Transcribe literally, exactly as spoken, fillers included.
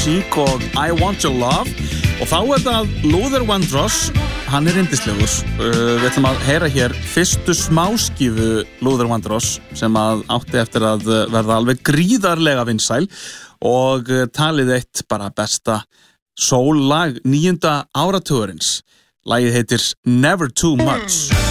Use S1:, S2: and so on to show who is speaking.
S1: Seek og I Want Your Love og þá er það Luther Vandross, hann er yndislegur. Uh, við ætlum að heyra hér fyrstu smáskífu Luther Vandross sem að átti eftir að verða alveg gríðarlega vinsæl og talið eitt bara besta soul-lag níunda áratugurins. Lagið heitir Never Too Much.